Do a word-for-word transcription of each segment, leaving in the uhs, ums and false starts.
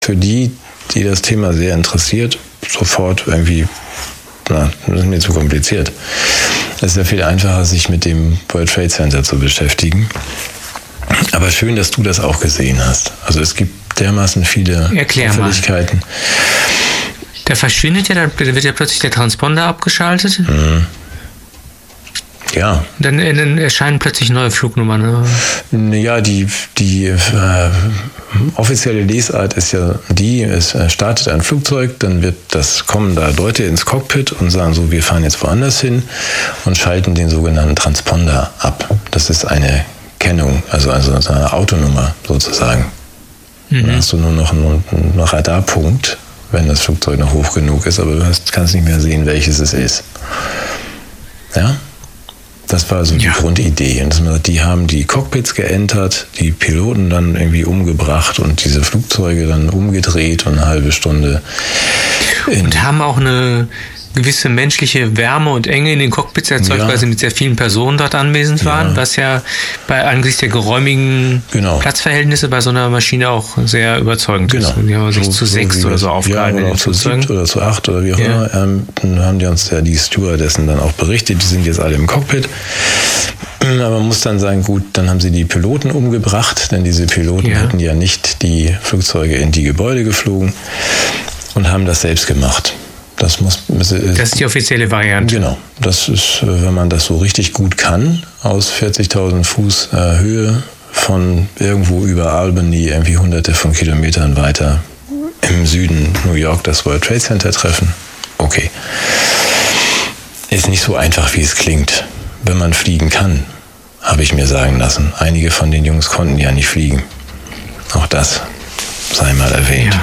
für die, die das Thema sehr interessiert, sofort irgendwie, na, das ist mir zu kompliziert. Es ist ja viel einfacher, sich mit dem World Trade Center zu beschäftigen. Aber schön, dass du das auch gesehen hast. Also es gibt dermaßen viele Auffälligkeiten. Mal. Da verschwindet ja, dann wird ja plötzlich der Transponder abgeschaltet. Mhm. Ja. Dann, dann erscheinen plötzlich neue Flugnummern. Ja, die, die äh, offizielle Lesart ist ja die, es startet ein Flugzeug, dann wird das, kommen da Leute ins Cockpit und sagen so, wir fahren jetzt woanders hin und schalten den sogenannten Transponder ab. Das ist eine Kennung, also, also eine Autonummer sozusagen. Mhm. Dann hast du nur noch einen, einen Radarpunkt, wenn das Flugzeug noch hoch genug ist, aber du hast, kannst nicht mehr sehen, welches es ist. Ja? Das war so die ja. Grundidee. Und das, die haben die Cockpits geentert, die Piloten dann irgendwie umgebracht und diese Flugzeuge dann umgedreht und eine halbe Stunde. Und haben auch eine gewisse menschliche Wärme und Enge in den Cockpits erzeugt, ja. weil sie mit sehr vielen Personen dort anwesend waren, ja. was ja bei angesichts der geräumigen genau. Platzverhältnisse bei so einer Maschine auch sehr überzeugend genau. ist. Die haben sich so, zu so sechs oder so aufgehalten. Ja, oder auch zu sieben oder zu acht oder wie auch ja. immer. Ähm, dann haben die uns ja die Stewardessen dann auch berichtet, die sind jetzt alle im Cockpit. Aber man muss dann sagen, gut, dann haben sie die Piloten umgebracht, denn diese Piloten ja. hätten ja nicht die Flugzeuge in die Gebäude geflogen und haben das selbst gemacht. Das, muss, das ist die offizielle Variante. Genau. Das ist, wenn man das so richtig gut kann, aus vierzigtausend Fuß äh, Höhe von irgendwo über Albany, irgendwie hunderte von Kilometern weiter im Süden New York das World Trade Center treffen. Okay. Ist nicht so einfach, wie es klingt. Wenn man fliegen kann, habe ich mir sagen lassen. Einige von den Jungs konnten ja nicht fliegen. Auch das sei mal erwähnt.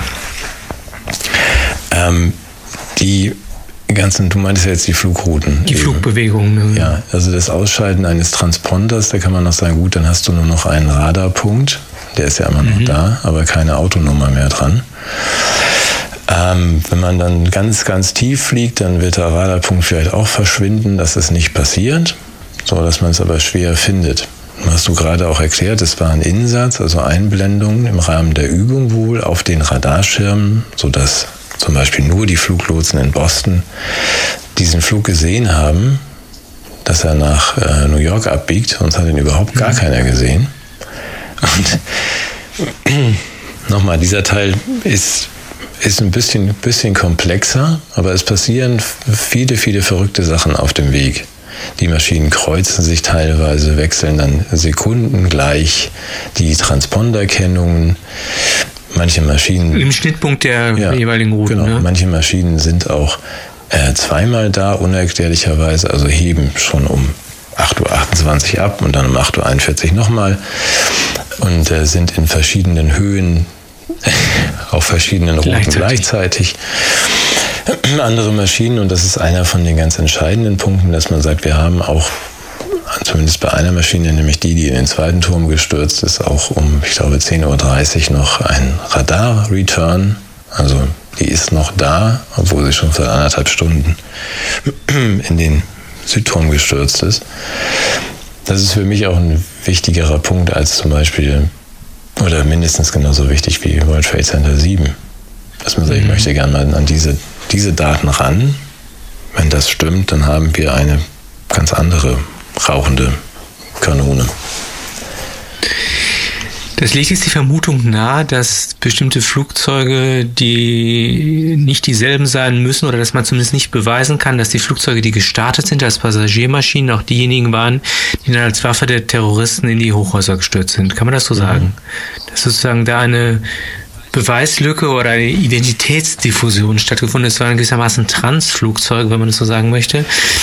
Ja. Ähm, Die ganzen, du meintest ja jetzt die Flugrouten. Die Flugbewegungen. Ne? Ja, also das Ausschalten eines Transponders, da kann man noch sagen, gut, dann hast du nur noch einen Radarpunkt, der ist ja immer noch mhm. da, aber keine Autonummer mehr dran. Ähm, wenn man dann ganz, ganz tief fliegt, dann wird der Radarpunkt vielleicht auch verschwinden, dass es nicht passiert, so dass man es aber schwer findet. Hast du gerade auch erklärt, es war ein Insatz, also Einblendungen im Rahmen der Übung wohl auf den Radarschirmen, sodass zum Beispiel nur die Fluglotsen in Boston diesen Flug gesehen haben, dass er nach äh, New York abbiegt, sonst hat ihn überhaupt gar keiner gesehen. Und nochmal, dieser Teil ist, ist ein bisschen, bisschen komplexer, aber es passieren viele, viele verrückte Sachen auf dem Weg. Die Maschinen kreuzen sich teilweise, wechseln dann sekundengleich die Transponderkennungen. Manche Maschinen... Im Schnittpunkt der ja, jeweiligen Routen. Genau, ne? Manche Maschinen sind auch äh, zweimal da, unerklärlicherweise, also heben schon um acht Uhr achtundzwanzig ab und dann um acht Uhr einundvierzig nochmal und äh, sind in verschiedenen Höhen auf verschiedenen Routen gleichzeitig. gleichzeitig. Andere Maschinen, und das ist einer von den ganz entscheidenden Punkten, dass man sagt, wir haben auch zumindest bei einer Maschine, nämlich die, die in den zweiten Turm gestürzt ist, auch um, ich glaube, zehn Uhr dreißig noch ein Radar-Return. Also die ist noch da, obwohl sie schon seit anderthalb Stunden in den Südturm gestürzt ist. Das ist für mich auch ein wichtigerer Punkt als zum Beispiel, oder mindestens genauso wichtig wie World Trade Center sieben. Dass man sagt, ich möchte gerne mal an diese, diese Daten ran. Wenn das stimmt, dann haben wir eine ganz andere rauchende Kanone. Das legt jetzt die Vermutung nahe, dass bestimmte Flugzeuge, die nicht dieselben sein müssen oder dass man zumindest nicht beweisen kann, dass die Flugzeuge, die gestartet sind als Passagiermaschinen, auch diejenigen waren, die dann als Waffe der Terroristen in die Hochhäuser gestürzt sind. Kann man das so sagen? Mhm. Dass sozusagen da eine Beweislücke oder eine Identitätsdiffusion stattgefunden ist. Es waren gewissermaßen Transflugzeuge, wenn man das so sagen möchte,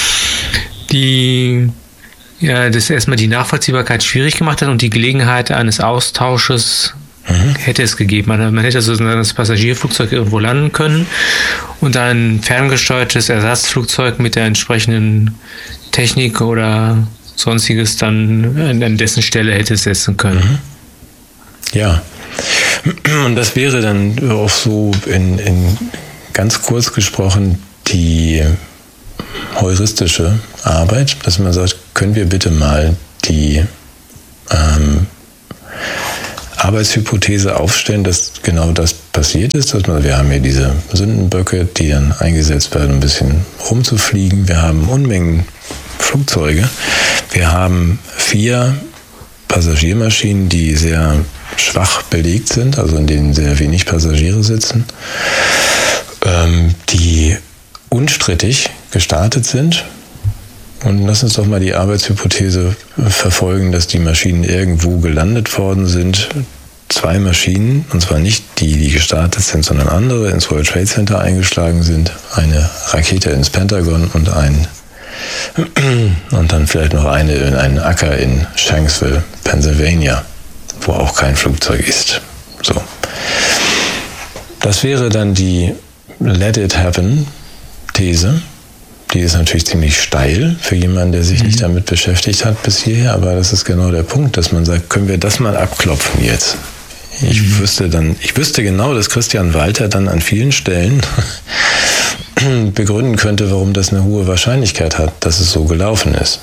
die ja das erstmal die Nachvollziehbarkeit schwierig gemacht hat und die Gelegenheit eines Austausches mhm. hätte es gegeben. Man, man hätte sozusagen das Passagierflugzeug irgendwo landen können und ein ferngesteuertes Ersatzflugzeug mit der entsprechenden Technik oder sonstiges dann an dessen Stelle hätte es setzen können. Mhm. Ja. Und das wäre dann auch so in, in ganz kurz gesprochen die heuristische Arbeit, dass man sagt, können wir bitte mal die ähm, Arbeitshypothese aufstellen, dass genau das passiert ist. Dass man, wir haben hier diese Sündenböcke, die dann eingesetzt werden, um ein bisschen rumzufliegen. Wir haben Unmengen Flugzeuge. Wir haben vier Passagiermaschinen, die sehr schwach belegt sind, also in denen sehr wenig Passagiere sitzen, ähm, die unstrittig gestartet sind. Und lass uns doch mal die Arbeitshypothese verfolgen, dass die Maschinen irgendwo gelandet worden sind. Zwei Maschinen, und zwar nicht die, die gestartet sind, sondern andere, ins World Trade Center eingeschlagen sind. Eine Rakete ins Pentagon und ein und dann vielleicht noch eine in einen Acker in Shanksville, Pennsylvania, wo auch kein Flugzeug ist. So. Das wäre dann die Let it happen These. Die ist natürlich ziemlich steil für jemanden, der sich nicht damit beschäftigt hat bis hierher, aber das ist genau der Punkt, dass man sagt, können wir das mal abklopfen jetzt? Ich mhm. wüsste dann, ich wüsste genau, dass Christian Walter dann an vielen Stellen begründen könnte, warum das eine hohe Wahrscheinlichkeit hat, dass es so gelaufen ist.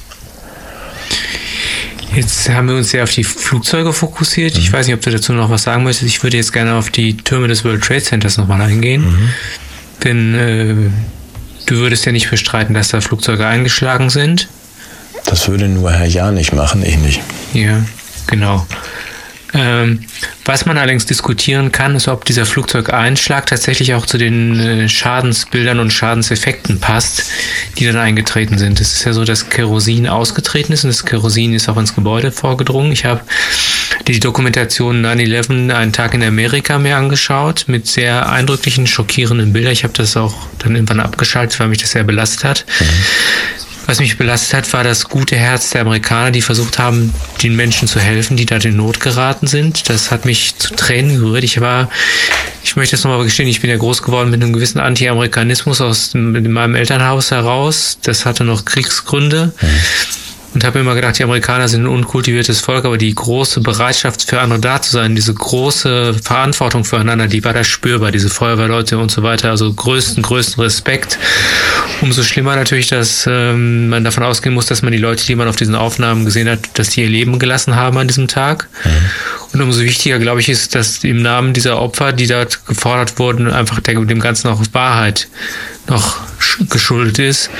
Jetzt haben wir uns sehr auf die Flugzeuge fokussiert. Mhm. Ich weiß nicht, ob du dazu noch was sagen möchtest. Ich würde jetzt gerne auf die Türme des World Trade Centers nochmal eingehen. Mhm. Denn äh, du würdest ja nicht bestreiten, dass da Flugzeuge eingeschlagen sind. Das würde nur Herr Janich machen, ich nicht. Ja, genau. Ähm, was man allerdings diskutieren kann, ist, ob dieser Flugzeugeinschlag tatsächlich auch zu den äh, Schadensbildern und Schadenseffekten passt, die dann eingetreten sind. Es ist ja so, dass Kerosin ausgetreten ist und das Kerosin ist auch ins Gebäude vorgedrungen. Ich habe die Dokumentation nine eleven, einen Tag in Amerika, mir angeschaut, mit sehr eindrücklichen, schockierenden Bildern. Ich habe das auch dann irgendwann abgeschaltet, weil mich das sehr belastet hat. Mhm. Was mich belastet hat, war das gute Herz der Amerikaner, die versucht haben, den Menschen zu helfen, die da in Not geraten sind. Das hat mich zu Tränen gerührt. Ich war, ich möchte es nochmal gestehen, ich bin ja groß geworden mit einem gewissen Anti-Amerikanismus aus dem, meinem Elternhaus heraus. Das hatte noch Kriegsgründe. Mhm. Und habe mir immer gedacht, die Amerikaner sind ein unkultiviertes Volk, aber die große Bereitschaft für andere da zu sein, diese große Verantwortung füreinander, die war da spürbar, diese Feuerwehrleute und so weiter, also größten, größten Respekt. Umso schlimmer natürlich, dass ähm, man davon ausgehen muss, dass man die Leute, die man auf diesen Aufnahmen gesehen hat, dass die ihr Leben gelassen haben an diesem Tag. Mhm. Und umso wichtiger, glaube ich, ist, dass im Namen dieser Opfer, die dort gefordert wurden, einfach der, dem Ganzen auch Wahrheit noch geschuldet ist,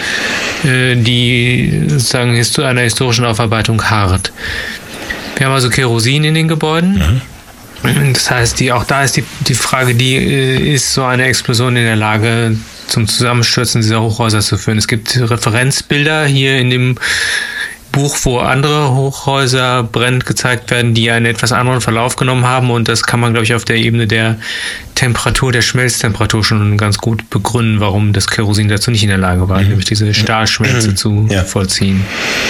die sozusagen einer historischen Aufarbeitung harrt. Wir haben also Kerosin in den Gebäuden. Mhm. Das heißt, die, auch da ist die, die Frage, die ist so eine Explosion in der Lage, zum Zusammenstürzen dieser Hochhäuser zu führen. Es gibt Referenzbilder hier in dem Buch, wo andere Hochhäuser brennend gezeigt werden, die einen etwas anderen Verlauf genommen haben, und das kann man, glaube ich, auf der Ebene der Temperatur, der Schmelztemperatur schon ganz gut begründen, warum das Kerosin dazu nicht in der Lage war, mhm. nämlich diese Stahlschmelze mhm. zu ja. vollziehen.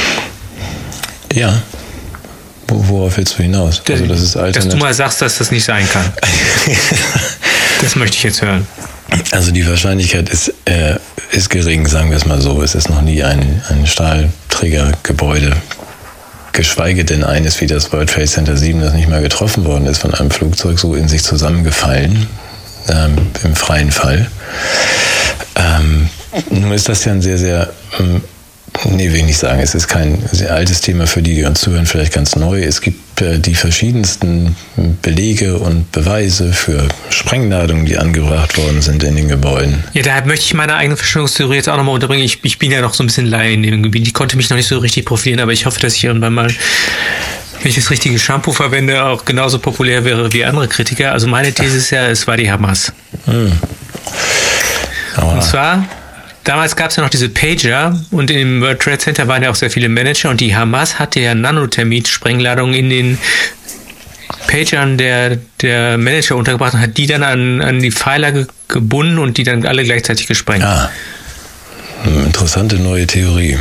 Ja. Worauf willst du hinaus? Also, das ist dass du mal sagst, dass das nicht sein kann. Das möchte ich jetzt hören. Also die Wahrscheinlichkeit ist, äh, ist gering, sagen wir es mal so. Es ist noch nie ein, ein Stahlträgergebäude, geschweige denn eines wie das World Trade Center sieben, das nicht mal getroffen worden ist von einem Flugzeug, so in sich zusammengefallen, ähm, im freien Fall. Ähm, nun ist das ja ein sehr, sehr... Ähm, Nee, will ich nicht sagen. Es ist kein sehr altes Thema für die, die uns zuhören, vielleicht ganz neu. Es gibt äh, die verschiedensten Belege und Beweise für Sprengladungen, die angebracht worden sind in den Gebäuden. Ja, da möchte ich meine eigene Verschwörungstheorie jetzt auch nochmal unterbringen. Ich, ich bin ja noch so ein bisschen Laie in dem Gebiet. Ich konnte mich noch nicht so richtig profilieren, aber ich hoffe, dass ich irgendwann mal, wenn ich das richtige Shampoo verwende, auch genauso populär wäre wie andere Kritiker. Also meine These ist ja, es war die Hamas. Hm. Und zwar... Damals gab es ja noch diese Pager, und im World Trade Center waren ja auch sehr viele Manager, und die Hamas hatte ja Nanothermit-Sprengladungen in den Pagern der, der Manager untergebracht und hat die dann an, an die Pfeiler ge- gebunden und die dann alle gleichzeitig gesprengt. Ah, interessante neue Theorie.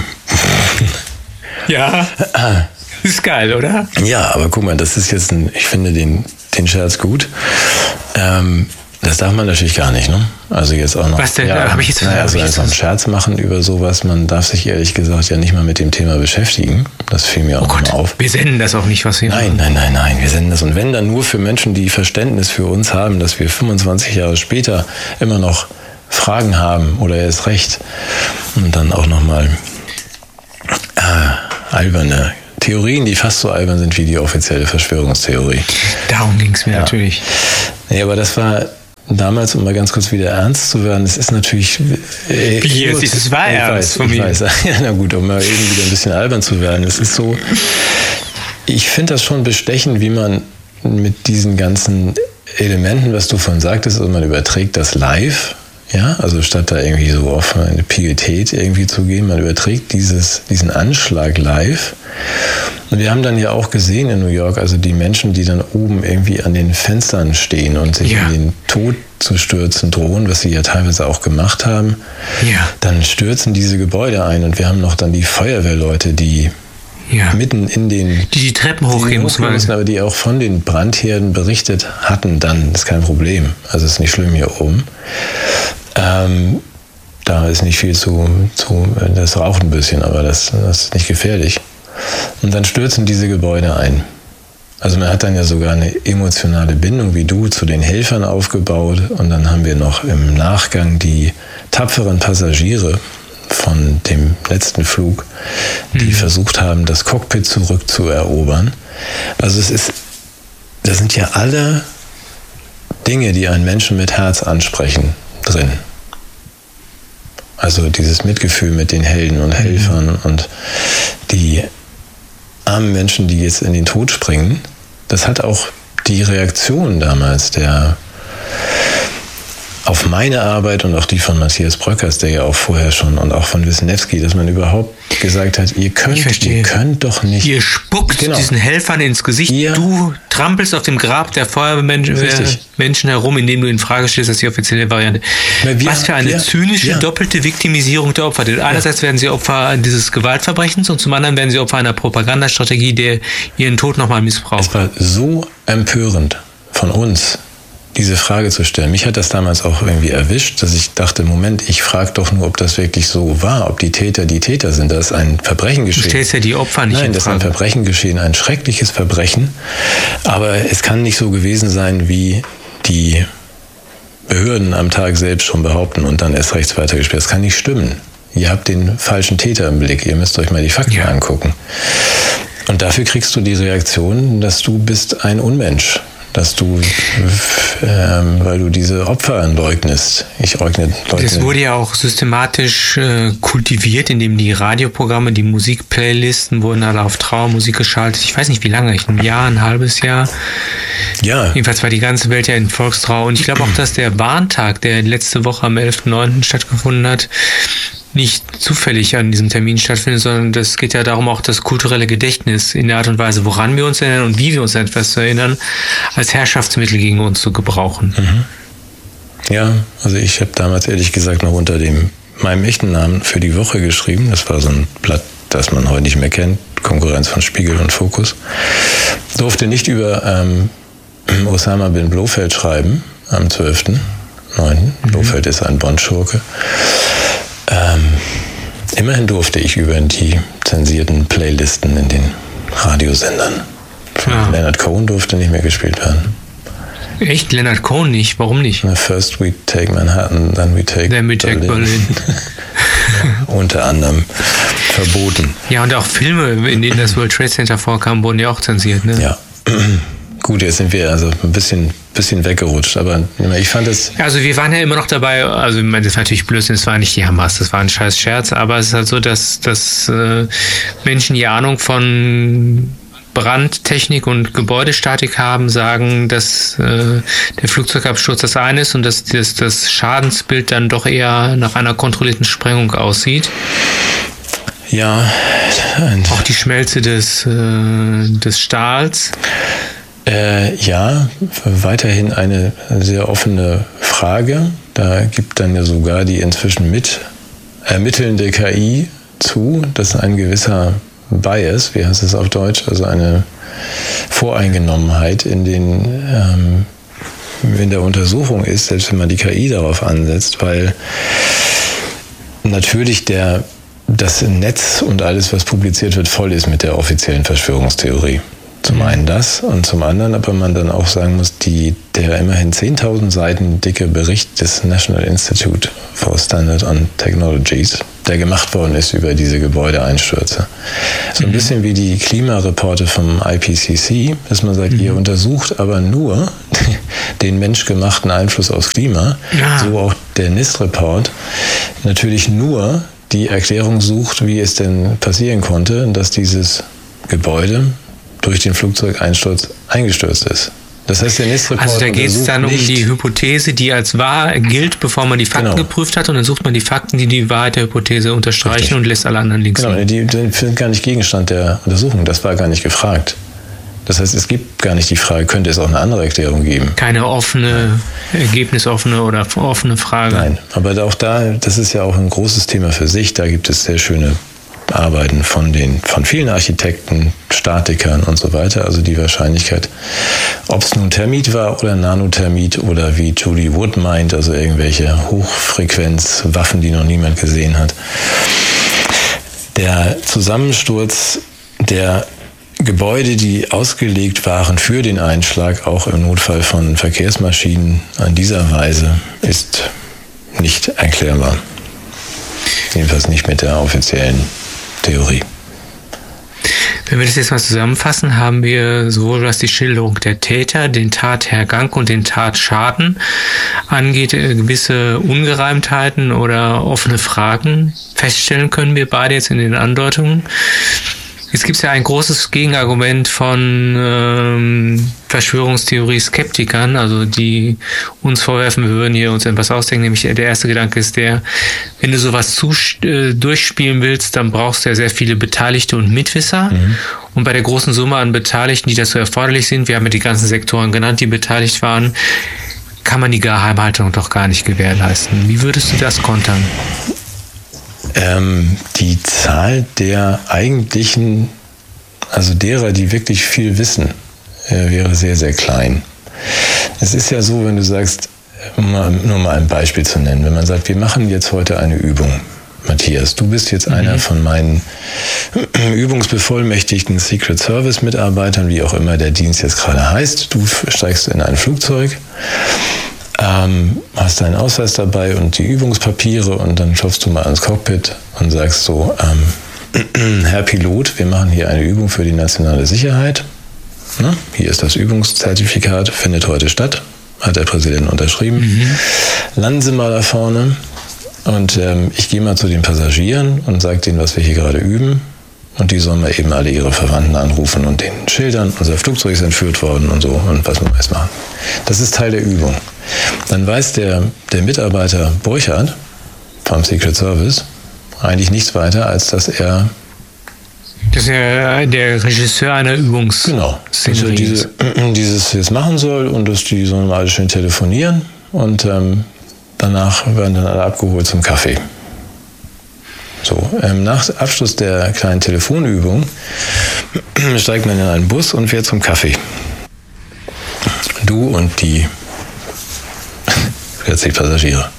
Ja, ist geil, oder? Ja, aber guck mal, das ist jetzt ein, ich finde den, den Scherz gut. Ähm, Das darf man natürlich gar nicht, ne? Also jetzt auch noch. Was denn? Ja, habe ich jetzt naja, also einfach einen Scherz machen über sowas. Man darf sich ehrlich gesagt ja nicht mal mit dem Thema beschäftigen. Das fiel mir auch oh Gott, mal auf. Wir senden das auch nicht, was wir Nein, nein, nein, nein. Wir senden das. Und wenn dann nur für Menschen, die Verständnis für uns haben, dass wir fünfundzwanzig Jahre später immer noch Fragen haben oder erst recht und dann auch nochmal äh, alberne Theorien, die fast so albern sind wie die offizielle Verschwörungstheorie. Darum ging es mir ja. natürlich. Nee, aber das war damals, um mal ganz kurz wieder ernst zu werden, es ist natürlich... Äh, wie jetzt ist es wahr ernst von mir? Ich weiß, ja, na gut, um mal eben wieder ein bisschen albern zu werden. Es ist so, ich finde das schon bestechend, wie man mit diesen ganzen Elementen, was du vorhin sagtest, also man überträgt das live, ja, also statt da irgendwie so auf eine Pietät irgendwie zu gehen, man überträgt dieses, diesen Anschlag live. Und wir haben dann ja auch gesehen in New York, also die Menschen, die dann oben irgendwie an den Fenstern stehen und sich ja. in den Tod zu stürzen drohen, was sie ja teilweise auch gemacht haben, ja. dann stürzen diese Gebäude ein und wir haben noch dann die Feuerwehrleute, die ja. mitten in den... Die die Treppen hochgehen muss man. Aber die auch von den Brandherden berichtet hatten dann, das ist kein Problem. Also es ist nicht schlimm hier oben. Ähm, da ist nicht viel zu, zu... Das raucht ein bisschen, aber das, das ist nicht gefährlich. Und dann stürzen diese Gebäude ein. Also man hat dann ja sogar eine emotionale Bindung wie du zu den Helfern aufgebaut. Und dann haben wir noch im Nachgang die tapferen Passagiere von dem letzten Flug, die mhm. versucht haben, das Cockpit zurückzuerobern. Also es ist, das sind ja alle Dinge, die einen Menschen mit Herz ansprechen, drin. Also dieses Mitgefühl mit den Helden und Helfern mhm. und die armen Menschen, die jetzt in den Tod springen, das hat auch die Reaktion damals der auf meine Arbeit und auch die von Matthias Bröckers, der ja auch vorher schon, und auch von Wisniewski, dass man überhaupt gesagt hat, ihr könnt, ihr könnt doch nicht... Ihr spuckt genau. diesen Helfern ins Gesicht, ihr, du trampelst auf dem Grab der Feuerwehrmenschen äh, herum, indem du in Frage stellst, das ist die offizielle Variante. Wir, Was für eine wir, zynische, ja. doppelte Viktimisierung der Opfer. Einerseits ja. werden sie Opfer dieses Gewaltverbrechens und zum anderen werden sie Opfer einer Propagandastrategie, der ihren Tod nochmal missbraucht. Es war so empörend von uns, diese Frage zu stellen. Mich hat das damals auch irgendwie erwischt, dass ich dachte, Moment, ich frage doch nur, ob das wirklich so war, ob die Täter die Täter sind. Da ist ein Verbrechen geschehen. Du stellst ja die Opfer nicht Nein, das ist ein Verbrechen geschehen, ein schreckliches Verbrechen. Aber es kann nicht so gewesen sein, wie die Behörden am Tag selbst schon behaupten und dann erst rechts weitergespielt. Das kann nicht stimmen. Ihr habt den falschen Täter im Blick. Ihr müsst euch mal die Fakten ja. angucken. Und dafür kriegst du die Reaktion, dass du bist ein Unmensch. Dass du, ähm, weil du diese Opfer leugnest. Ich leugne, leugne. Das wurde ja auch systematisch äh, kultiviert, indem die Radioprogramme, die Musikplaylisten wurden alle auf Trauermusik geschaltet. Ich weiß nicht, wie lange, ein Jahr, ein halbes Jahr. Ja. Jedenfalls war die ganze Welt ja in Volkstrauer. Und ich glaube auch, dass der Warntag, der letzte Woche am elften neunten stattgefunden hat, nicht zufällig an diesem Termin stattfindet, sondern das geht ja darum, auch das kulturelle Gedächtnis in der Art und Weise, woran wir uns erinnern und wie wir uns an etwas zu erinnern, als Herrschaftsmittel gegen uns zu gebrauchen. Mhm. Ja, also ich habe damals ehrlich gesagt noch unter dem meinem echten Namen für die Woche geschrieben. Das war so ein Blatt, das man heute nicht mehr kennt, Konkurrenz von Spiegel und Fokus. Durfte nicht über ähm, Osama bin Blofeld schreiben am zwölften neunten Mhm. Blofeld ist ein Bond-Schurke. Ähm, immerhin durfte ich über die zensierten Playlisten in den Radiosendern. Ja. Leonard Cohen durfte nicht mehr gespielt werden. Echt? Leonard Cohen nicht? Warum nicht? First we take Manhattan, then we take, then we take Berlin. Berlin. Unter anderem verboten. Ja, und auch Filme, in denen das World Trade Center vorkam, wurden ja auch zensiert, ne? Ja. Gut, jetzt sind wir also ein bisschen, bisschen weggerutscht, aber ich fand es... Also wir waren ja immer noch dabei, also ich meine, das ist natürlich Blödsinn, das war nicht die Hamas, das war ein scheiß Scherz, aber es ist halt so, dass, dass äh, Menschen, die Ahnung von Brandtechnik und Gebäudestatik haben, sagen, dass äh, der Flugzeugabsturz das eine ist und dass das, das Schadensbild dann doch eher nach einer kontrollierten Sprengung aussieht. Ja. Auch die Schmelze des, äh, des Stahls. Äh, ja, weiterhin eine sehr offene Frage. Da gibt dann ja sogar die inzwischen mit ermittelnde K I zu, dass ein gewisser Bias, wie heißt es auf Deutsch, also eine Voreingenommenheit in den ähm, in der Untersuchung ist, selbst wenn man die K I darauf ansetzt, weil natürlich der das Netz und alles, was publiziert wird, voll ist mit der offiziellen Verschwörungstheorie. Zum einen das und zum anderen aber man dann auch sagen muss, die, der immerhin zehntausend Seiten dicke Bericht des National Institute for Standard on Technologies, der gemacht worden ist über diese Gebäudeeinstürze. So ein mhm. bisschen wie die Klimareporte vom I P C C, dass man sagt, mhm. ihr untersucht aber nur den menschgemachten Einfluss aufs Klima. Ja. So auch der N I S T-Report natürlich nur die Erklärung sucht, wie es denn passieren konnte, dass dieses Gebäude durch den Flugzeugeinsturz eingestürzt ist. Das heißt, der N I S T-Report Also da geht es dann um die Hypothese, die als wahr gilt, bevor man die Fakten genau. geprüft hat, und dann sucht man die Fakten, die die Wahrheit der Hypothese unterstreichen. Richtig. Und lässt alle anderen links Genau, die, die sind gar nicht Gegenstand der Untersuchung. Das war gar nicht gefragt. Das heißt, es gibt gar nicht die Frage, könnte es auch eine andere Erklärung geben? Keine offene, ergebnisoffene oder offene Frage. Nein, aber auch da, das ist ja auch ein großes Thema für sich. Da gibt es sehr schöne Arbeiten von den von vielen Architekten, Statikern und so weiter. Also die Wahrscheinlichkeit, ob es nun Thermit war oder Nanothermit oder wie Julie Wood meint, also irgendwelche Hochfrequenzwaffen, die noch niemand gesehen hat. Der Zusammensturz der Gebäude, die ausgelegt waren für den Einschlag, auch im Notfall von Verkehrsmaschinen an dieser Weise, ist nicht erklärbar. Jedenfalls nicht mit der offiziellen Theorie. Wenn wir das jetzt mal zusammenfassen, haben wir sowohl was die Schilderung der Täter, den Tathergang und den Tatschaden angeht, gewisse Ungereimtheiten oder offene Fragen feststellen können wir beide jetzt in den Andeutungen. Jetzt gibt es ja ein großes Gegenargument von ähm, Verschwörungstheorie-Skeptikern, also die uns vorwerfen, wir würden hier uns etwas ausdenken, nämlich der erste Gedanke ist der, wenn du sowas zu, äh, durchspielen willst, dann brauchst du ja sehr viele Beteiligte und Mitwisser. Mhm. Und bei der großen Summe an Beteiligten, die dazu erforderlich sind, wir haben ja die ganzen Sektoren genannt, die beteiligt waren, kann man die Geheimhaltung doch gar nicht gewährleisten. Wie würdest du das kontern? Ähm, die Zahl der eigentlichen, also derer, die wirklich viel wissen, äh, wäre sehr, sehr klein. Es ist ja so, wenn du sagst, um mal, nur mal ein Beispiel zu nennen, wenn man sagt, wir machen jetzt heute eine Übung. Matthias, du bist jetzt mhm. einer von meinen übungsbevollmächtigten Secret Service Mitarbeitern, wie auch immer der Dienst jetzt gerade heißt. Du steigst in ein Flugzeug, Ähm, hast deinen Ausweis dabei und die Übungspapiere und dann klopfst du mal ans Cockpit und sagst so, ähm, Herr Pilot, wir machen hier eine Übung für die nationale Sicherheit. Na, hier ist das Übungszertifikat, findet heute statt, hat der Präsident unterschrieben. Mhm. Landen Sie mal da vorne und ähm, ich gehe mal zu den Passagieren und sage denen, was wir hier gerade üben. Und die sollen mal eben alle ihre Verwandten anrufen und denen schildern, unser Flugzeug ist entführt worden und so und was wir jetzt machen. Das ist Teil der Übung. Dann weiß der, der Mitarbeiter Burchard vom Secret Service eigentlich nichts weiter, als dass er... Das ist ja der Regisseur einer Übungs... Genau, dass er diese, dieses jetzt machen soll und dass die sollen alle schön telefonieren und ähm, danach werden dann alle abgeholt zum Kaffee. So, ähm, nach Abschluss der kleinen Telefonübung steigt man in einen Bus und fährt zum Kaffee. Du und die vierzig Passagiere.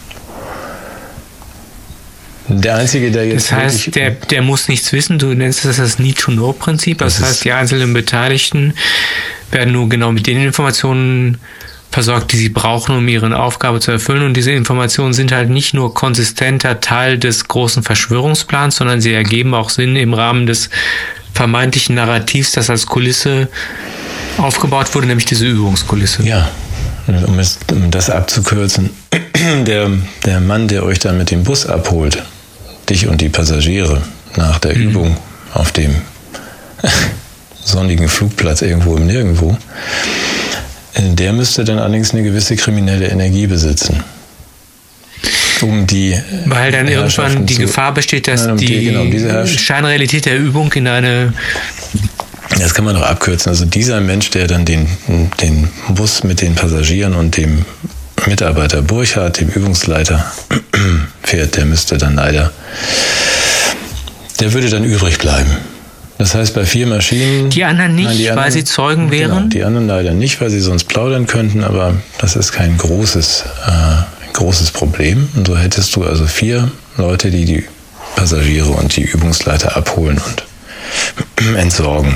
Der Einzige, der jetzt... Das heißt, der, der muss nichts wissen, du nennst das das Need-to-Know-Prinzip. Das, das heißt, die einzelnen Beteiligten werden nur genau mit den Informationen versorgt, die sie brauchen, um ihre Aufgabe zu erfüllen. Und diese Informationen sind halt nicht nur konsistenter Teil des großen Verschwörungsplans, sondern sie ergeben auch Sinn im Rahmen des vermeintlichen Narrativs, das als Kulisse aufgebaut wurde, nämlich diese Übungskulisse. Ja, um, es, um das abzukürzen, der, der Mann, der euch dann mit dem Bus abholt, dich und die Passagiere nach der mhm. Übung auf dem sonnigen Flugplatz irgendwo im Nirgendwo, der müsste dann allerdings eine gewisse kriminelle Energie besitzen. Um die Weil dann irgendwann die zu, Gefahr besteht, dass nein, um die, die genau, Scheinrealität der Übung in eine... Das kann man doch abkürzen. Also dieser Mensch, der dann den, den Bus mit den Passagieren und dem Mitarbeiter Burchard, dem Übungsleiter, fährt, der müsste dann leider... Der würde dann übrig bleiben. Das heißt, bei vier Maschinen... Die anderen nicht, nein, die anderen, weil sie Zeugen wären? Genau, die anderen leider nicht, weil sie sonst plaudern könnten, aber das ist kein großes, äh, großes Problem. Und so hättest du also vier Leute, die die Passagiere und die Übungsleiter abholen und entsorgen.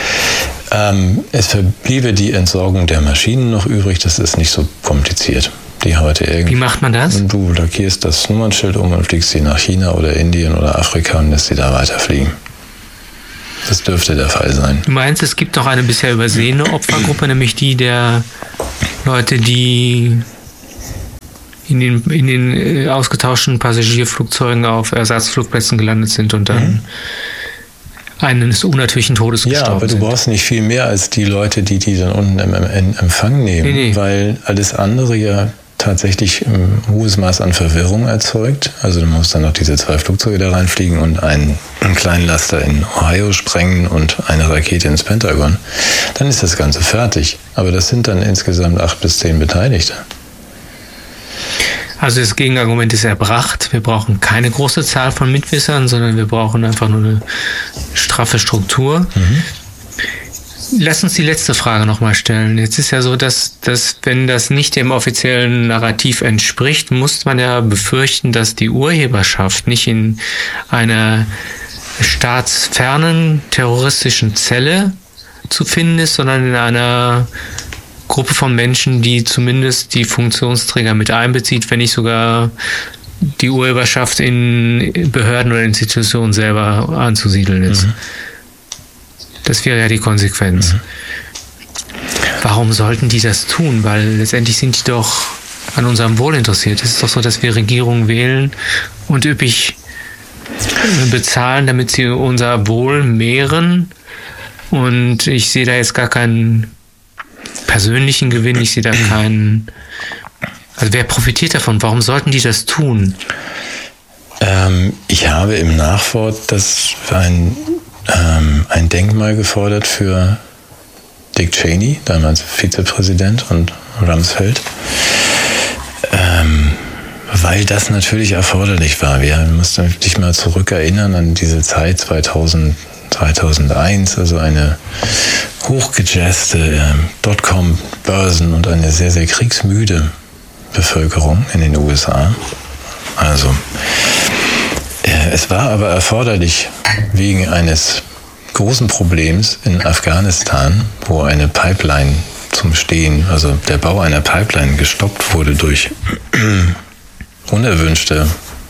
Ähm, es verbliebe die Entsorgung der Maschinen noch übrig, das ist nicht so kompliziert. die heute irgendwie... Wie macht man das? Und du lackierst das Nummernschild um und fliegst sie nach China oder Indien oder Afrika und lässt sie da weiterfliegen. Das dürfte der Fall sein. Du meinst, es gibt noch eine bisher übersehene Opfergruppe, nämlich die der Leute, die in den, in den ausgetauschten Passagierflugzeugen auf Ersatzflugplätzen gelandet sind und dann mhm. eines unnatürlichen Todes gestorben sind. Ja, aber du brauchst nicht viel mehr als die Leute, die die dann unten im, im Empfang nehmen, nee, nee. weil alles andere ja tatsächlich ein hohes Maß an Verwirrung erzeugt. Also du musst dann noch diese zwei Flugzeuge da reinfliegen und einen, einen kleinen Laster in Ohio sprengen und eine Rakete ins Pentagon. Dann ist das Ganze fertig. Aber das sind dann insgesamt acht bis zehn Beteiligte. Also das Gegenargument ist erbracht. Wir brauchen keine große Zahl von Mitwissern, sondern wir brauchen einfach nur eine straffe Struktur. Mhm. Lass uns die letzte Frage nochmal stellen. Jetzt ist ja so, dass, dass wenn das nicht dem offiziellen Narrativ entspricht, muss man ja befürchten, dass die Urheberschaft nicht in einer staatsfernen terroristischen Zelle zu finden ist, sondern in einer Gruppe von Menschen, die zumindest die Funktionsträger mit einbezieht, wenn nicht sogar die Urheberschaft in Behörden oder Institutionen selber anzusiedeln ist. Mhm. Das wäre ja die Konsequenz. Mhm. Warum sollten die das tun? Weil letztendlich sind die doch an unserem Wohl interessiert. Es ist doch so, dass wir Regierungen wählen und üppig bezahlen, damit sie unser Wohl mehren. Und ich sehe da jetzt gar keinen persönlichen Gewinn. Ich sehe da keinen... Also wer profitiert davon? Warum sollten die das tun? Ähm, ich habe im Nachwort das ein... ein Denkmal gefordert für Dick Cheney, damals Vizepräsident, und Rumsfeld, ähm, weil das natürlich erforderlich war. Wir mussten dich mal zurückerinnern an diese Zeit zweitausend, zweitausendeins, also eine hochgejazzte äh, Dotcom-Börsen und eine sehr, sehr kriegsmüde Bevölkerung in den U S A. Also es war aber erforderlich wegen eines großen Problems in Afghanistan, wo eine Pipeline zum Stehen, also der Bau einer Pipeline gestoppt wurde durch unerwünschte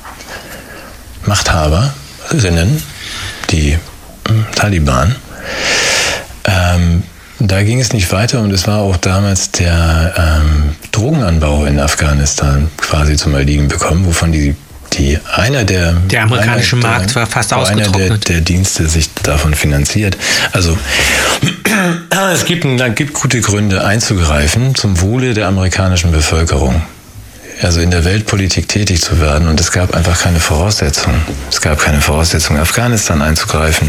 Machthaberinnen, die Taliban. Ähm, da ging es nicht weiter und es war auch damals der ähm, Drogenanbau in Afghanistan quasi zum Erliegen bekommen, wovon die Die, einer der, der amerikanische einer, Markt der, war fast war ausgetrocknet. Einer der, der Dienste sich davon finanziert. Also es gibt, es gibt gute Gründe einzugreifen zum Wohle der amerikanischen Bevölkerung. Also in der Weltpolitik tätig zu werden. Und es gab einfach keine Voraussetzungen. Es gab keine Voraussetzungen, Afghanistan einzugreifen.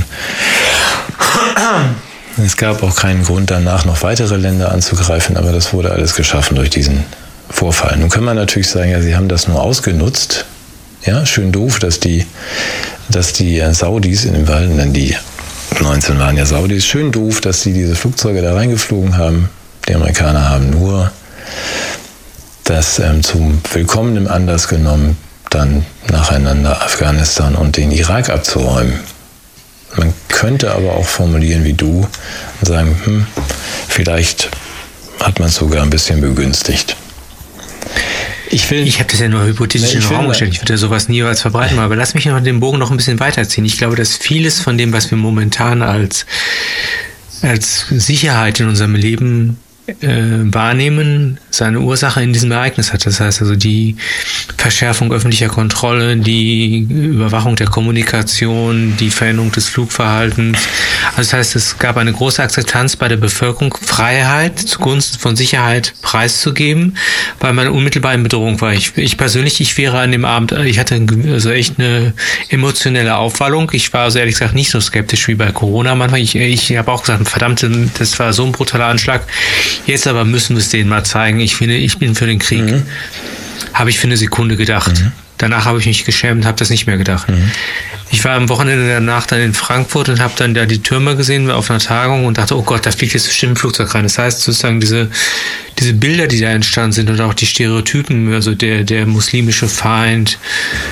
Es gab auch keinen Grund danach, noch weitere Länder anzugreifen. Aber das wurde alles geschaffen durch diesen Vorfall. Nun kann man natürlich sagen, ja, sie haben das nur ausgenutzt. Ja, schön doof, dass die, dass die Saudis in den Wald, denn die neunzehn waren ja Saudis, schön doof, dass sie diese Flugzeuge da reingeflogen haben. Die Amerikaner haben nur das ähm, zum willkommenen Anlass genommen, dann nacheinander Afghanistan und den Irak abzuräumen. Man könnte aber auch formulieren wie du und sagen, hm, vielleicht hat man es sogar ein bisschen begünstigt. Ich, ich habe das ja nur hypothetisch in den Raum gestellt. Ich würde ja sowas niemals verbreiten, aber lass mich noch den Bogen noch ein bisschen weiterziehen. Ich glaube, dass vieles von dem, was wir momentan als, als Sicherheit in unserem Leben äh, wahrnehmen, seine Ursache in diesem Ereignis hat. Das heißt also die Verschärfung öffentlicher Kontrolle, die Überwachung der Kommunikation, die Veränderung des Flugverhaltens. Also das heißt, es gab eine große Akzeptanz bei der Bevölkerung, Freiheit zugunsten von Sicherheit preiszugeben, weil man unmittelbar in Bedrohung war. Ich, ich persönlich, ich wäre an dem Abend, ich hatte also echt eine emotionelle Aufwallung. Ich war also ehrlich gesagt nicht so skeptisch wie bei Corona manchmal. Ich, ich habe auch gesagt, verdammt, das war so ein brutaler Anschlag. Jetzt aber müssen wir es denen mal zeigen. Ich finde, ich bin für den Krieg. Mhm. Habe ich für eine Sekunde gedacht. Mhm. Danach habe ich mich geschämt, habe das nicht mehr gedacht. Mhm. Ich war am Wochenende danach dann in Frankfurt und habe dann da die Türme gesehen auf einer Tagung und dachte, oh Gott, da fliegt jetzt bestimmt ein Flugzeug rein. Das heißt sozusagen diese, diese Bilder, die da entstanden sind und auch die Stereotypen, also der, der muslimische Feind,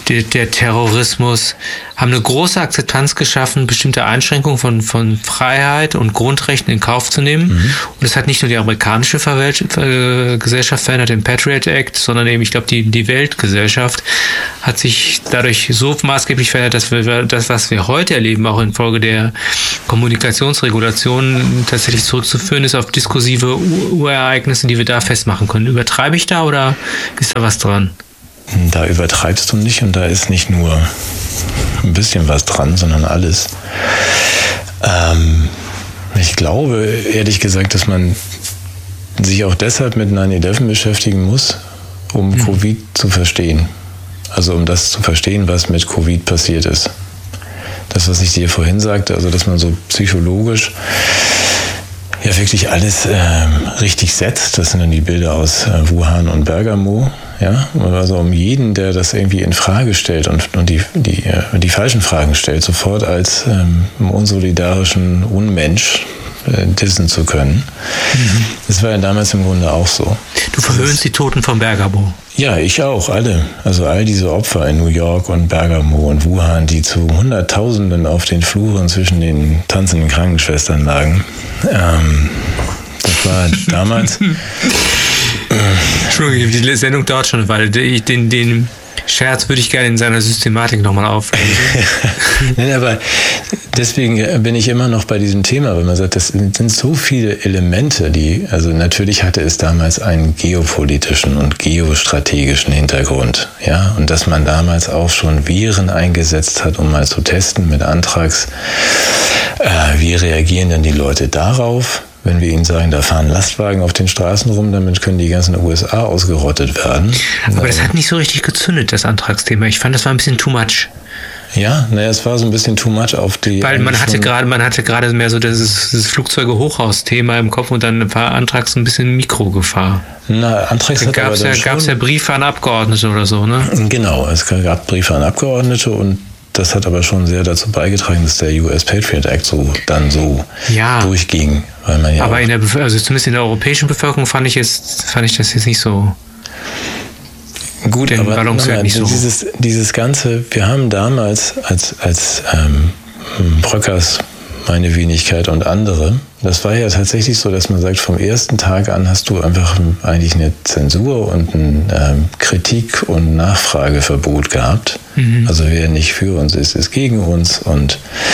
der, der Terrorismus, haben eine große Akzeptanz geschaffen, bestimmte Einschränkungen von, von Freiheit und Grundrechten in Kauf zu nehmen. Mhm. Und es hat nicht nur die amerikanische Verwelt- äh, Gesellschaft verändert, den Patriot Act, sondern eben, ich glaube, die, die Weltgesellschaft hat sich dadurch so maßgeblich verändert, dass wir das, was wir heute erleben, auch infolge der Kommunikationsregulation, tatsächlich zurückzuführen ist auf diskursive Urereignisse, die wir da festmachen können. Übertreibe ich da oder ist da was dran? Da übertreibst du nicht und da ist nicht nur ein bisschen was dran, sondern alles. Ähm, ich glaube, ehrlich gesagt, dass man sich auch deshalb mit nine eleven beschäftigen muss, um mhm. Covid zu verstehen. Also um das zu verstehen, was mit Covid passiert ist. Das, was ich dir vorhin sagte, also dass man so psychologisch ja wirklich alles ähm, richtig setzt. Das sind dann die Bilder aus äh, Wuhan und Bergamo. Ja? Also um jeden, der das irgendwie in Frage stellt und, und die, die, äh, die falschen Fragen stellt, sofort als ähm, unsolidarischen Unmensch äh, dissen zu können. Mhm. Das war ja damals im Grunde auch so. Du verhöhnst die Toten von Bergamo. Ja, ich auch, alle. Also all diese Opfer in New York und Bergamo und Wuhan, die zu Hunderttausenden auf den Fluren zwischen den tanzenden Krankenschwestern lagen. Ähm, das war damals... Entschuldigung, die Sendung dauert schon eine Weile. Den, den Scherz würde ich gerne in seiner Systematik nochmal aufnehmen. Nein, aber deswegen bin ich immer noch bei diesem Thema, weil man sagt, das sind so viele Elemente, die, also natürlich hatte es damals einen geopolitischen und geostrategischen Hintergrund, ja, und dass man damals auch schon Viren eingesetzt hat, um mal zu testen mit Anthrax. Äh, wie reagieren denn die Leute darauf? Wenn wir ihnen sagen, da fahren Lastwagen auf den Straßen rum, damit können die ganzen U S A ausgerottet werden. Aber das hat nicht so richtig gezündet, das Antragsthema. Ich fand, das war ein bisschen too much. Ja, naja, es war so ein bisschen too much auf die... Weil man hatte gerade, man hatte gerade mehr so dieses, dieses Flugzeuge-Hochhaus-Thema im Kopf und dann war Antrags ein bisschen Mikrogefahr. Na, Antrags hat gab's aber ja, gab es ja Briefe an Abgeordnete oder so, ne? Genau, es gab Briefe an Abgeordnete und das hat aber schon sehr dazu beigetragen, dass der U S Patriot Act so dann so ja. durchging. Weil man ja aber in der, also zumindest in der europäischen Bevölkerung fand ich, jetzt, fand ich das jetzt nicht so... Gut, aber nein, nicht so. dieses, dieses Ganze, wir haben damals als, als ähm, Bröckers, meine Wenigkeit und andere, das war ja tatsächlich so, dass man sagt, vom ersten Tag an hast du einfach eigentlich eine Zensur und ein ähm, Kritik- und Nachfrageverbot gehabt. Mhm. Also wer nicht für uns ist, ist gegen uns und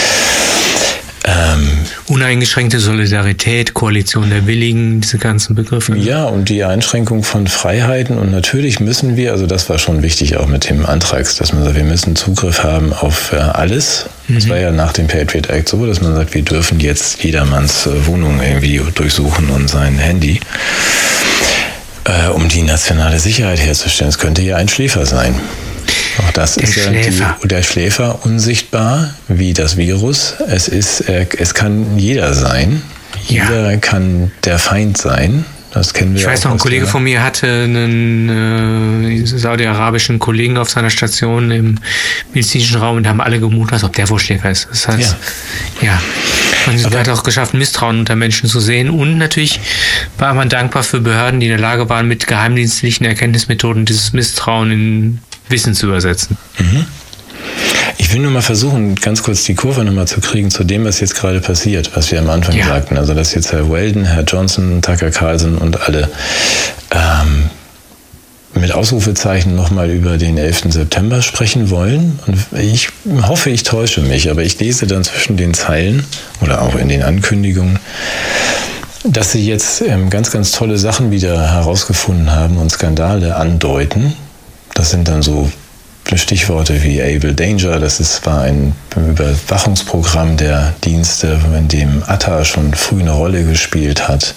Ähm, uneingeschränkte Solidarität, Koalition der Willigen, diese ganzen Begriffe. Ja, und die Einschränkung von Freiheiten. Und natürlich müssen wir, also das war schon wichtig auch mit dem Antrags, dass man sagt, wir müssen Zugriff haben auf äh, alles. Mhm. Das war ja nach dem Patriot Act so, dass man sagt, wir dürfen jetzt jedermanns äh, Wohnung irgendwie durchsuchen und sein Handy, äh, um die nationale Sicherheit herzustellen. Es könnte ja ein Schläfer sein. Auch das der ist ja die, der Schläfer unsichtbar wie das Virus. Es ist, es kann jeder sein. Jeder ja. kann der Feind sein. Das kennen wir. Ich weiß noch, ein Kollege von mir hatte einen äh, saudi-arabischen Kollegen auf seiner Station im medizinischen Raum und haben alle gemutet, als ob der wohl Schläfer ist. Das heißt, ja. ja. Man Aber hat auch geschafft, Misstrauen unter Menschen zu sehen. Und natürlich war man dankbar für Behörden, die in der Lage waren, mit geheimdienstlichen Erkenntnismethoden dieses Misstrauen in Wissen zu übersetzen. Mhm. Ich will nur mal versuchen, ganz kurz die Kurve nochmal zu kriegen zu dem, was jetzt gerade passiert, was wir am Anfang ja. sagten. Also, dass jetzt Herr Weldon, Herr Johnson, Tucker Carlson und alle ähm, mit Ausrufezeichen nochmal über den elften September sprechen wollen. Und ich hoffe, ich täusche mich, aber ich lese dann zwischen den Zeilen oder auch in den Ankündigungen, dass sie jetzt ähm, ganz, ganz tolle Sachen wieder herausgefunden haben und Skandale andeuten. Das sind dann so Stichworte wie Able Danger, das ist, war ein Überwachungsprogramm der Dienste, in dem Atta schon früh eine Rolle gespielt hat.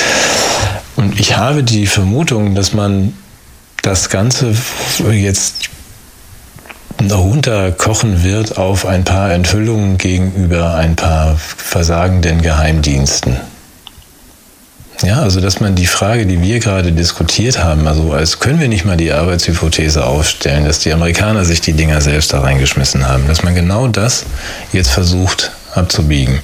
Und ich habe die Vermutung, dass man das Ganze jetzt runterkochen wird auf ein paar Enthüllungen gegenüber ein paar versagenden Geheimdiensten. Ja, also dass man die Frage, die wir gerade diskutiert haben, also als können wir nicht mal die Arbeitshypothese aufstellen, dass die Amerikaner sich die Dinger selbst da reingeschmissen haben, dass man genau das jetzt versucht abzubiegen.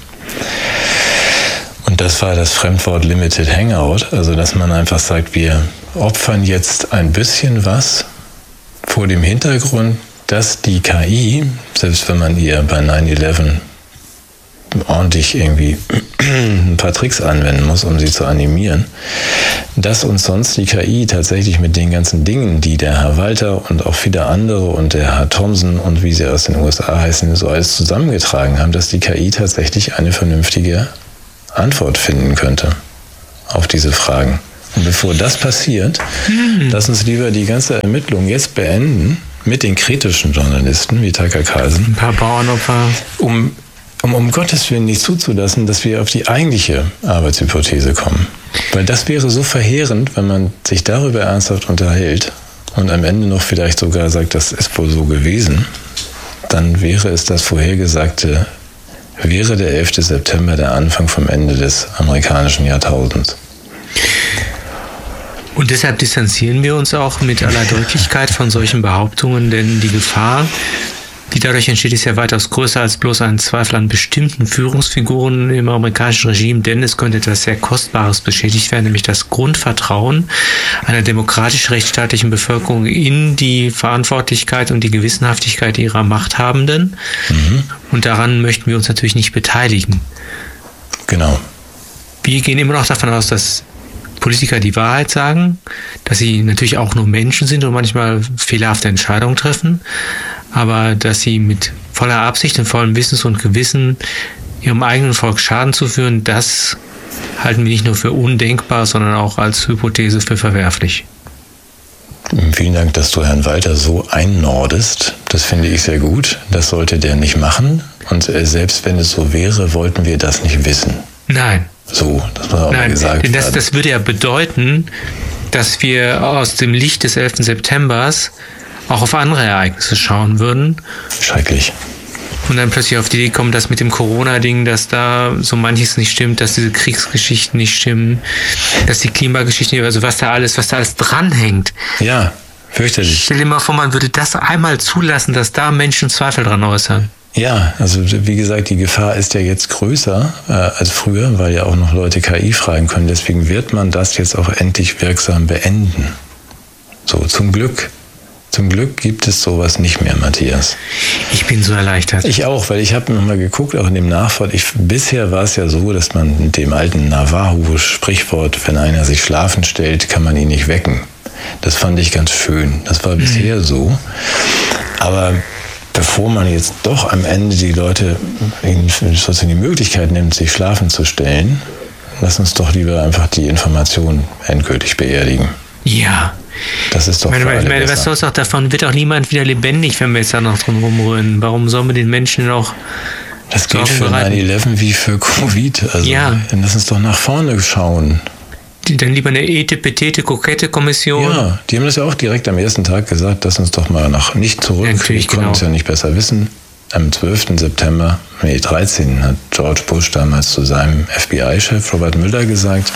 Und das war das Fremdwort Limited Hangout, also dass man einfach sagt, wir opfern jetzt ein bisschen was vor dem Hintergrund, dass die K I, selbst wenn man ihr bei neun elf ordentlich irgendwie ein paar Tricks anwenden muss, um sie zu animieren, dass uns sonst die K I tatsächlich mit den ganzen Dingen, die der Herr Walter und auch viele andere und der Herr Thomson und wie sie aus den U S A heißen, so alles zusammengetragen haben, dass die K I tatsächlich eine vernünftige Antwort finden könnte auf diese Fragen. Und bevor das passiert, hm. lass uns lieber die ganze Ermittlung jetzt beenden mit den kritischen Journalisten wie Tucker Carlson. Ein paar Bauernopfer. Um Um um Gottes Willen nicht zuzulassen, dass wir auf die eigentliche Arbeitshypothese kommen. Weil das wäre so verheerend, wenn man sich darüber ernsthaft unterhält und am Ende noch vielleicht sogar sagt, das ist wohl so gewesen, dann wäre es das Vorhergesagte, wäre der elfte September der Anfang vom Ende des amerikanischen Jahrtausends. Und deshalb distanzieren wir uns auch mit aller Deutlichkeit von solchen Behauptungen, denn die Gefahr, die dadurch entsteht, ist ja weitaus größer als bloß ein Zweifel an bestimmten Führungsfiguren im amerikanischen Regime, denn es könnte etwas sehr Kostbares beschädigt werden, nämlich das Grundvertrauen einer demokratisch-rechtsstaatlichen Bevölkerung in die Verantwortlichkeit und die Gewissenhaftigkeit ihrer Machthabenden. Mhm. Und daran möchten wir uns natürlich nicht beteiligen. Genau. Wir gehen immer noch davon aus, dass Politiker die Wahrheit sagen, dass sie natürlich auch nur Menschen sind und manchmal fehlerhafte Entscheidungen treffen, aber dass sie mit voller Absicht und vollem Wissens und Gewissen ihrem eigenen Volk Schaden zuführen, das halten wir nicht nur für undenkbar, sondern auch als Hypothese für verwerflich. Vielen Dank, dass du Herrn Walter so einnordest. Das finde ich sehr gut. Das sollte der nicht machen. Und selbst wenn es so wäre, wollten wir das nicht wissen. Nein. So, das muss auch Nein, mal gesagt denn das, werden. das würde ja bedeuten, dass wir aus dem Licht des elften Septembers auch auf andere Ereignisse schauen würden. Schrecklich. Und dann plötzlich auf die Idee kommen, dass mit dem Corona-Ding, dass da so manches nicht stimmt, dass diese Kriegsgeschichten nicht stimmen, dass die Klimageschichten, also was da alles, was da alles dranhängt. Ja, fürchterlich. Stell dir mal vor, man würde das einmal zulassen, dass da Menschen Zweifel dran äußern. Ja, also wie gesagt, die Gefahr ist ja jetzt größer äh, als früher, weil ja auch noch Leute K I fragen können. Deswegen wird man das jetzt auch endlich wirksam beenden. So, zum Glück. Zum Glück gibt es sowas nicht mehr, Matthias. Ich bin so erleichtert. Ich auch, weil ich habe nochmal geguckt, auch in dem Nachwort. Ich, bisher war es ja so, dass man mit dem alten Navajo-Sprichwort, wenn einer sich schlafen stellt, kann man ihn nicht wecken. Das fand ich ganz schön. Das war mhm. bisher so. Aber bevor man jetzt doch am Ende die Leute sozusagen die Möglichkeit nimmt, sich schlafen zu stellen, lass uns doch lieber einfach die Information endgültig beerdigen. Ja. Das ist doch meine, für alle meine, besser. Was soll's auch davon? Wird auch niemand wieder lebendig, wenn wir jetzt da noch drum rumrühren. Warum sollen wir den Menschen auch Das gilt für neun elf wie für Covid. Also ja. Dann lass uns doch nach vorne schauen. Die, dann lieber eine etepetete, kokette Kommission. Ja, die haben das ja auch direkt am ersten Tag gesagt, lass uns doch mal nach nicht zurück. Ja, natürlich, wir konnten genau. es ja nicht besser wissen. Am zwölften September, nee, dreizehnten hat George Bush damals zu seinem F B I-Chef Robert Mueller gesagt,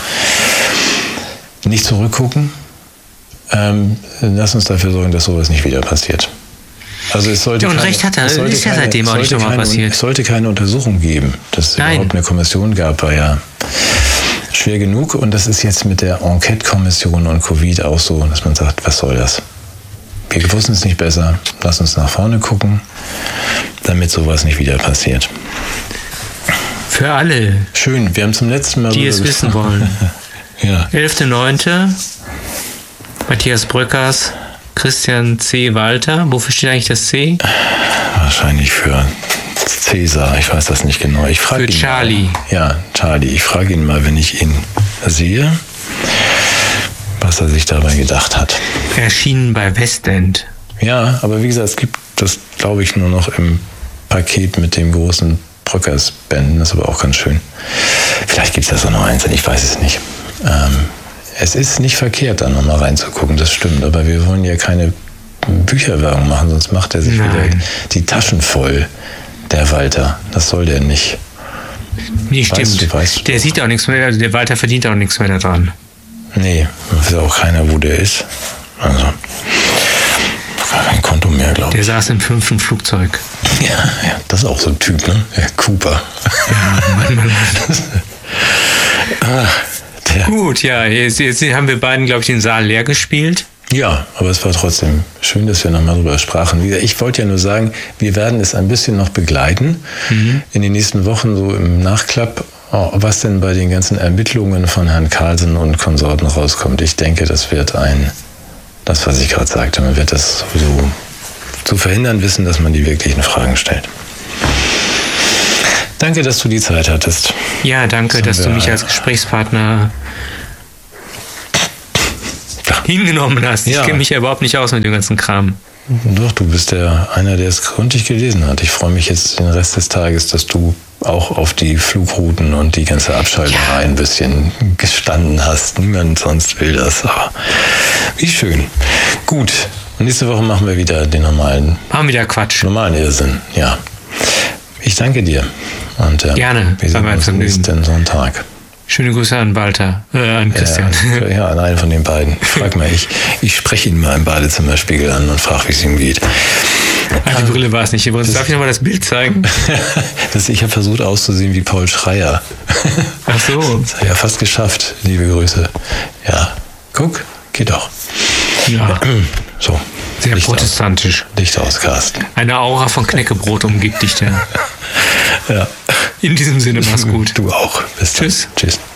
nicht zurückgucken. Ähm, lass uns dafür sorgen, dass sowas nicht wieder passiert. Also es sollte ja, und keine, recht hat er, es ist ja seitdem auch nicht nochmal passiert. Es sollte keine Untersuchung geben. Dass es Nein. überhaupt eine Kommission gab, war ja schwer genug. Und das ist jetzt mit der Enquete-Kommission und Covid auch so, dass man sagt, was soll das? Wir wussten es nicht besser. Lass uns nach vorne gucken, damit sowas nicht wieder passiert. Für alle. Schön, wir haben zum letzten Mal... Die es wissen wollen. Ja. elfter neunter Matthias Bröckers, Christian C. Walter. Wofür steht eigentlich das C? Wahrscheinlich für Cäsar, ich weiß das nicht genau. Ich frage für ihn Charlie. Mal. Ja, Charlie. Ich frage ihn mal, wenn ich ihn sehe, was er sich dabei gedacht hat. Erschienen bei Westend. Ja, aber wie gesagt, es gibt das, glaube ich, nur noch im Paket mit dem großen Bröckers-Bänden. Das ist aber auch ganz schön. Vielleicht gibt es da so noch eins, ich weiß es nicht. Ähm, Es ist nicht verkehrt, da nochmal reinzugucken, das stimmt. Aber wir wollen ja keine Bücherwerbung machen, sonst macht er sich Nein. wieder die Taschen voll, der Walter. Das soll der nicht. Nee, stimmt. Weißt du, weißt du der doch. sieht auch nichts mehr, also der Walter verdient auch nichts mehr daran. Nee, weiß auch keiner, wo der ist. Also, gar kein Konto mehr, glaube Der ich. saß im fünften Flugzeug. Ja, ja, das ist auch so ein Typ, ne? Der Cooper. Ja, Mann, Mann, Mann. ah, der. Gut, ja, jetzt, jetzt haben wir beiden, glaube ich, den Saal leer gespielt. Ja, aber es war trotzdem schön, dass wir nochmal drüber sprachen. Wie gesagt, ich wollte ja nur sagen, wir werden es ein bisschen noch begleiten mhm. in den nächsten Wochen, so im Nachklapp, was denn bei den ganzen Ermittlungen von Herrn Carlsen und Konsorten rauskommt. Ich denke, das wird ein, das, was ich gerade sagte, man wird das so zu verhindern wissen, dass man die wirklichen Fragen stellt. Danke, dass du die Zeit hattest. Ja, danke, dass du mich als Gesprächspartner hingenommen hast. Ich ja. kenne mich ja überhaupt nicht aus mit dem ganzen Kram. Doch, du bist der einer, der es gründlich gelesen hat. Ich freue mich jetzt den Rest des Tages, dass du auch auf die Flugrouten und die ganze Abschaltung ja. ein bisschen gestanden hast. Niemand sonst will das, aber wie schön. Gut, und nächste Woche machen wir wieder den normalen... Machen wieder Quatsch. Normalen Irrsinn, ja. Ich danke dir. Und, äh, Gerne. Wir sehen uns nächsten Sonntag. Schöne Grüße an Walter, äh, an Christian. Ja, ja, an einen von den beiden. Ich frag mal, ich, ich spreche ihn mal im Badezimmerspiegel an und frage, wie es ihm geht. Ach, die Brille war es nicht. Übrigens, darf ich nochmal das Bild zeigen? das, ich habe versucht auszusehen wie Paul Schreier. Ach so. Das hat er ja fast geschafft. Liebe Grüße. Ja, guck, geht doch. Ja. So. Sehr Licht protestantisch. Aus. Licht aus, Carsten. Eine Aura von Knäckebrot umgibt dich da. Ja. In diesem Sinne, mach's gut. Du auch. Bis dann. Tschüss. Tschüss.